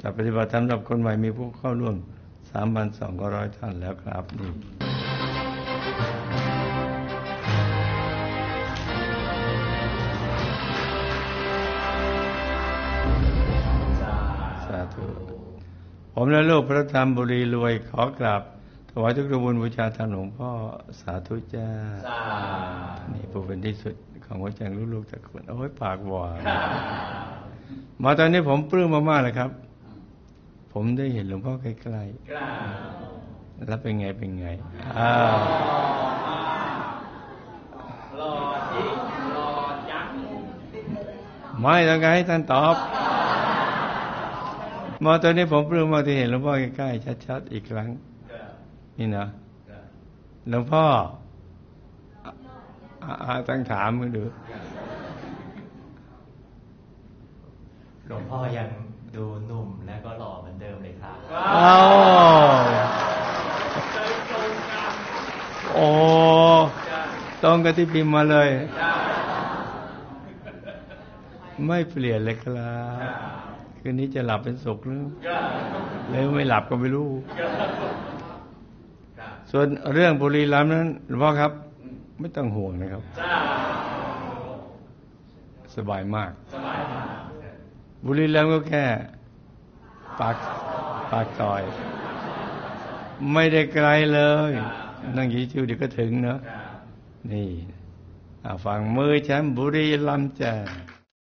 จัดปฏิบัติธรรมสำหรับคนใหม่มีผู้เข้าร่วม 3,200 ท่านแล้วครับนี่สาธุผมและลูกพระธรรมบุรีรวยขอกราบถวายทุกดวงบุญบูชาท่านหลวงพ่อสาธุจ้านี่ผู้เป็นที่สุดของหัวใจลูกๆทุกคนโอ้ยปากหวานมาตอนนี้ผมปลื้มมากๆเลยครับผมได้เห็นหลวงพ่อใกล้ๆแล้วเป็นไงรอจริงรอจังไม่ต้องการให้ท่านตอบมาตอนนี้ผมปลื้มมากที่เห็นหลวงพ่อใกล้ๆชัดๆอีกครั้งนี่นะหลวงพ่อตั้งถามมึงดูหลวงพ่อยังดูหนุ่มและก็หล่อเหมือนเดิมเลยครับโอ้ตรงกับที่พิมพ์มาเลยไม่เปลี่ยนเลยครับคืนนี้จะหลับเป็นสุขหรือไม่หลับก็ไม่รู้ส่วนเรื่องบุรีรัมย์นั้นหลวงพ่อครับไม่ต้องห่วงนะครับสบายมากบุรีรัมย์ก็แค่ปากซอยไม่ได้ไกลเลยนั่งยี่ชิวเดี๋ยวก็ถึงเนอะนี่ฟังมือฉันบุรีรัมย์จ้ะ